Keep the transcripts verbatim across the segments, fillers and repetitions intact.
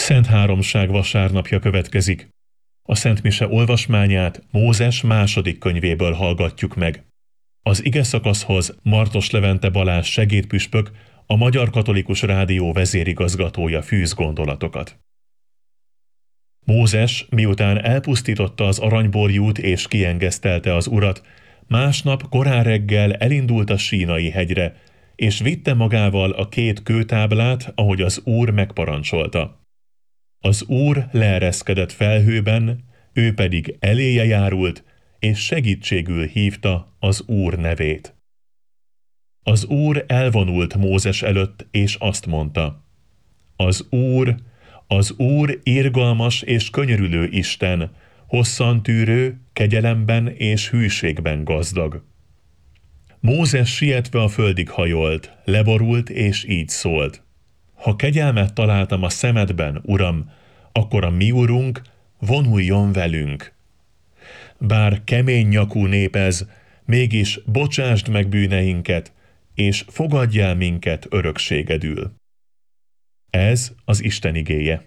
Szent Háromság vasárnapja következik. A Szent Mise olvasmányát Mózes második könyvéből hallgatjuk meg. Az igeszakaszhoz Martos Levente Balázs segédpüspök, a Magyar Katolikus Rádió vezérigazgatója fűz gondolatokat. Mózes, miután elpusztította az aranyborjút és kiengesztelte az urat, másnap korán reggel elindult a Sínai hegyre, és vitte magával a két kőtáblát, ahogy az Úr megparancsolta. Az Úr leereszkedett felhőben, ő pedig eléje járult, és segítségül hívta az Úr nevét. Az Úr elvonult Mózes előtt, és azt mondta: Az Úr, az Úr irgalmas és könyörülő Isten, hosszantűrő, kegyelemben és hűségben gazdag. Mózes sietve a földig hajolt, leborult és így szólt: Ha kegyelmet találtam a szemedben, Uram, akkor a mi Urunk vonuljon velünk. Bár kemény nyakú nép ez, mégis bocsásd meg bűneinket, és fogadj el minket örökségedül. Ez az Isten igéje.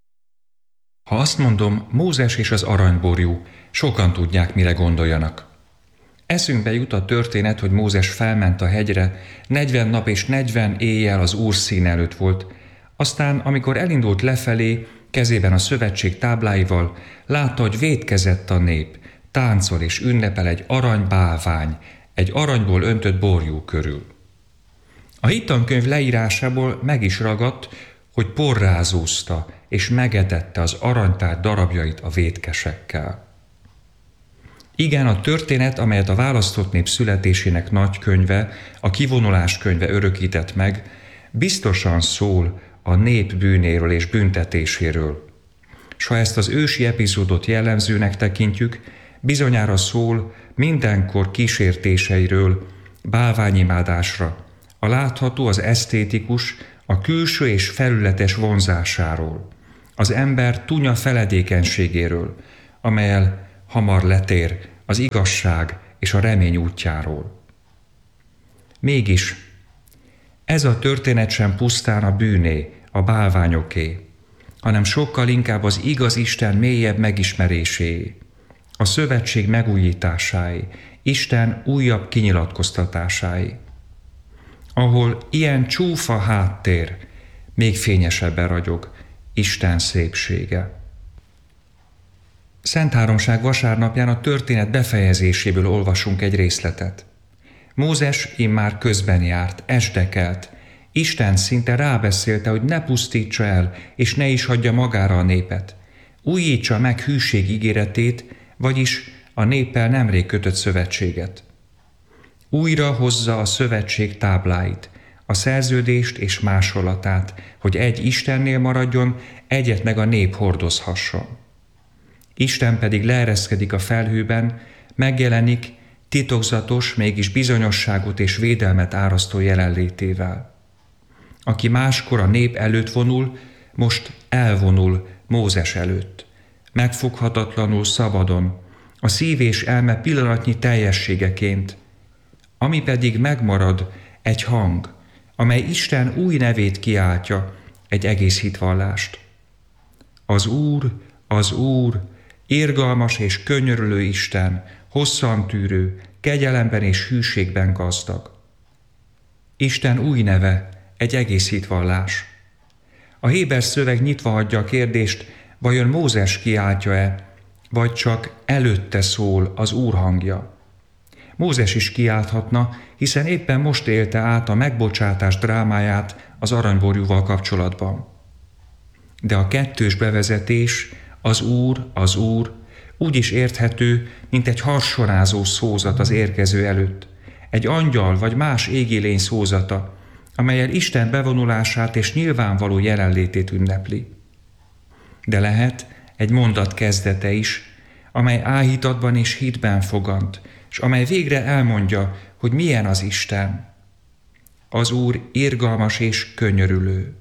Ha azt mondom, Mózes és az aranyborjú, sokan tudják, mire gondoljanak. Eszünkbe jut a történet, hogy Mózes felment a hegyre, negyven nap és negyven éjjel az Úr szín előtt volt, aztán, amikor elindult lefelé, kezében a szövetség tábláival, látta, hogy vétkezett a nép, táncol és ünnepel egy aranybálvány, egy aranyból öntött borjú körül. A hittankönyv leírásából meg is ragadt, hogy porrázúzta és megetette az aranytár darabjait a vétkesekkel. Igen, a történet, amelyet a választott nép születésének nagykönyve, a kivonulás könyve örökített meg, biztosan szól a nép bűnéről és büntetéséről. S ha ezt az ősi epizódot jellemzőnek tekintjük, bizonyára szól mindenkor kísértéseiről, bálványimádásra, a látható, az esztétikus, a külső és felületes vonzásáról, az ember tunya feledékenységéről, amelyel hamar letér az igazság és a remény útjáról. Mégis ez a történet sem pusztán a bűné, a bálványoké, hanem sokkal inkább az igaz Isten mélyebb megismeréséé, a szövetség megújításáé, Isten újabb kinyilatkoztatásáé. Ahol ilyen csúfa háttér, még fényesebben ragyog Isten szépsége. Szent Háromság vasárnapján a történet befejezéséből olvasunk egy részletet. Mózes immár közben járt, esdekelt. Isten szinte rábeszélte, hogy ne pusztítsa el, és ne is hagyja magára a népet. Újítsa meg hűség ígéretét, vagyis a néppel nemrég kötött szövetséget. Újra hozza a szövetség tábláit, a szerződést és másolatát, hogy egy Istennél maradjon, egyet meg a nép hordozhasson. Isten pedig leereszkedik a felhőben, megjelenik titokzatos, mégis bizonyosságot és védelmet árasztó jelenlétével. Aki máskor a nép előtt vonul, most elvonul Mózes előtt, megfoghatatlanul szabadon, a szív és elme pillanatnyi teljességeként, ami pedig megmarad egy hang, amely Isten új nevét kiáltja, egy egész hitvallást. Az Úr, az Úr, irgalmas és könyörülő Isten, hosszantűrő, kegyelemben és hűségben gazdag. Isten új neve, egy egész hitvallás. A héber szöveg nyitva hagyja a kérdést, vajon Mózes kiáltja-e, vagy csak előtte szól az Úr hangja. Mózes is kiálthatna, hiszen éppen most élte át a megbocsátás drámáját az aranyborjúval kapcsolatban. De a kettős bevezetés, az Úr, az Úr, úgy is érthető, mint egy harsorázó szózat az érkező előtt, egy angyal vagy más égilény szózata, amellyel Isten bevonulását és nyilvánvaló jelenlétét ünnepli. De lehet egy mondat kezdete is, amely áhítatban és hitben fogant, és amely végre elmondja, hogy milyen az Isten. Az Úr irgalmas és könyörülő.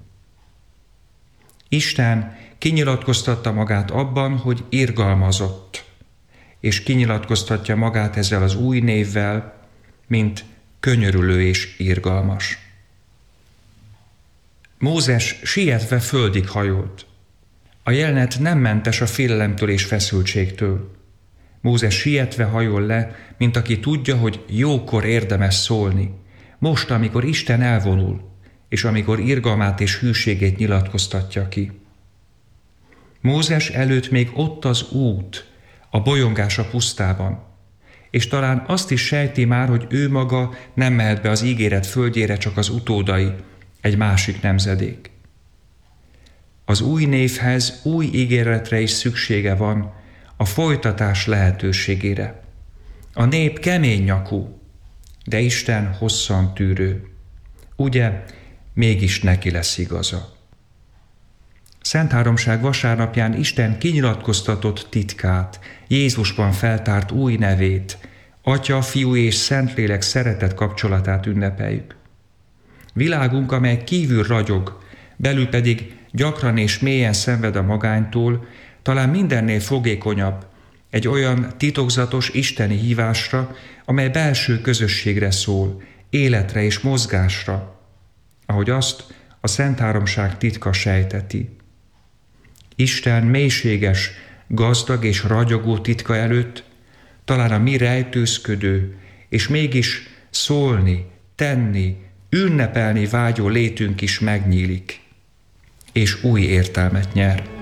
Isten kinyilatkoztatta magát abban, hogy irgalmazott, és kinyilatkoztatja magát ezzel az új névvel, mint könyörülő és irgalmas. Mózes sietve földig hajolt. A jelenet nem mentes a félelemtől és feszültségtől. Mózes sietve hajol le, mint aki tudja, hogy jókor érdemes szólni. Most, amikor Isten elvonul, és amikor irgalmát és hűségét nyilatkoztatja ki. Mózes előtt még ott az út, a bolyongás a pusztában, és talán azt is sejti már, hogy ő maga nem mehet be az ígéret földjére, csak az utódai, egy másik nemzedék. Az új névhez, új ígéretre is szüksége van, a folytatás lehetőségére. A nép kemény nyakú, de Isten hosszan tűrő. Ugye, mégis neki lesz igaza. Szentháromság vasárnapján Isten kinyilatkoztatott titkát, Jézusban feltárt új nevét, Atya, Fiú és Szentlélek szeretet kapcsolatát ünnepeljük. Világunk, amely kívül ragyog, belül pedig gyakran és mélyen szenved a magánytól, talán mindennél fogékonyabb egy olyan titokzatos isteni hívásra, amely belső közösségre szól, életre és mozgásra, ahogy azt a Szentháromság titka sejteti. Isten mélységes, gazdag és ragyogó titka előtt talán a mi rejtőzködő, és mégis szólni, tenni, ünnepelni vágyó létünk is megnyílik, és új értelmet nyer.